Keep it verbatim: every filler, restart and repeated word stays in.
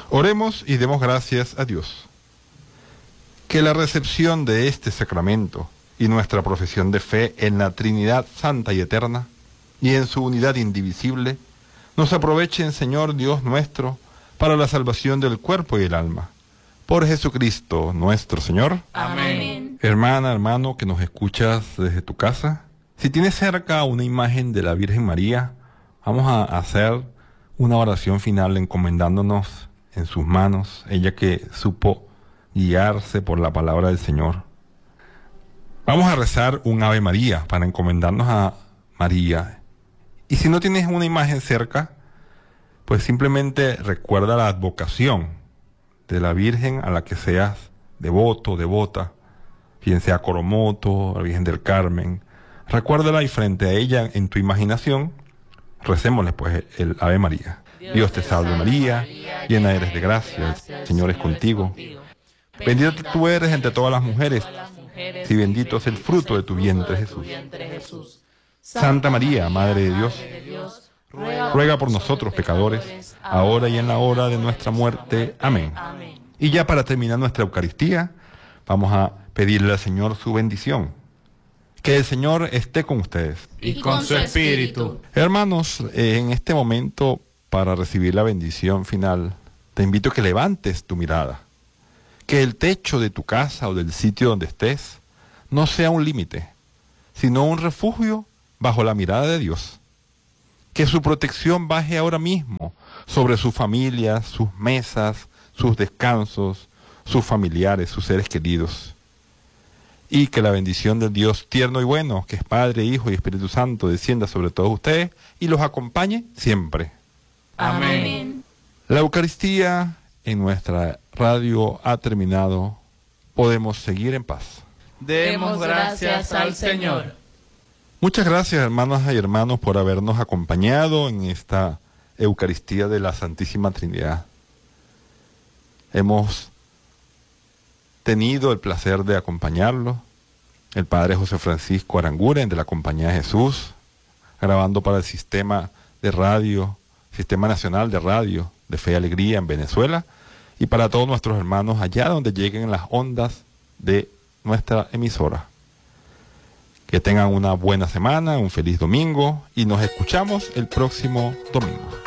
Oremos y demos gracias a Dios. Que la recepción de este sacramento y nuestra profesión de fe en la Trinidad Santa y Eterna y en su unidad indivisible nos aprovechen, Señor Dios nuestro, para la salvación del cuerpo y el alma. Por Jesucristo nuestro Señor. Amén. Hermana, hermano, que nos escuchas desde tu casa, si tienes cerca una imagen de la Virgen María, vamos a hacer una oración final encomendándonos en sus manos, ella que supo guiarse por la palabra del Señor. Vamos a rezar un Ave María para encomendarnos a María. Y si no tienes una imagen cerca, pues simplemente recuerda la advocación de la Virgen a la que seas devoto, devota, bien sea Coromoto, la Virgen del Carmen. Recuérdala y frente a ella en tu imaginación, recémosle pues el Ave María. Dios, Dios te salve María, María, llena eres de gracia, el Señor es contigo. Bendita tú eres entre todas las mujeres, y bendito es el fruto de tu vientre, Jesús. Santa María, Madre de Dios, ruega por nosotros pecadores, ahora y en la hora de nuestra muerte. Amén. Y ya para terminar nuestra Eucaristía, vamos a pedirle al Señor su bendición. Que el Señor esté con ustedes. Y con su espíritu. Hermanos, eh, en este momento, para recibir la bendición final, te invito a que levantes tu mirada. Que el techo de tu casa o del sitio donde estés no sea un límite, sino un refugio bajo la mirada de Dios. Que su protección baje ahora mismo sobre sus familias, sus mesas, sus descansos, sus familiares, sus seres queridos. Y que la bendición del Dios tierno y bueno, que es Padre, Hijo y Espíritu Santo, descienda sobre todos ustedes y los acompañe siempre. Amén. La Eucaristía en nuestra radio ha terminado. Podemos seguir en paz. Demos gracias al Señor. Muchas gracias, hermanas y hermanos, por habernos acompañado en esta Eucaristía de la Santísima Trinidad. Hemos tenido el placer de acompañarlo, el Padre José Francisco Aranguren de la Compañía de Jesús, grabando para el Sistema de Radio, Sistema Nacional de Radio de Fe y Alegría en Venezuela, y para todos nuestros hermanos allá donde lleguen las ondas de nuestra emisora. Que tengan una buena semana, un feliz domingo y nos escuchamos el próximo domingo.